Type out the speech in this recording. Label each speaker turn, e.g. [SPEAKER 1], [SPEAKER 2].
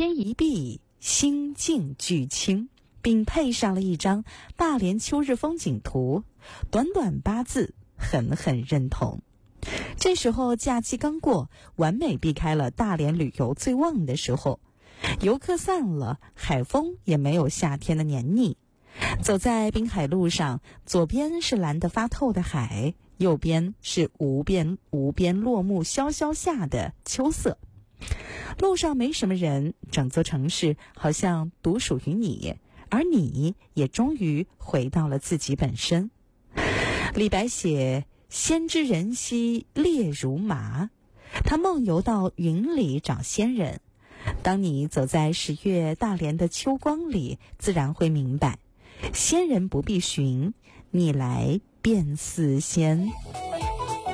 [SPEAKER 1] 天一碧，心境俱清，并配上了一张大连秋日风景图，短短8字，狠狠认同。这时候假期刚过，完美避开了大连旅游最旺的时候，游客散了，海风也没有夏天的黏腻。走在滨海路上，左边是蓝得发透的海，右边是无边落木萧萧下的秋色。路上没什么人，整座城市好像独属于你，而你也终于回到了自己本身。李白写先知人兮烈如麻，他梦游到云里找仙人。当你走在10月大连的秋光里，自然会明白，仙人不必寻，你来便似仙。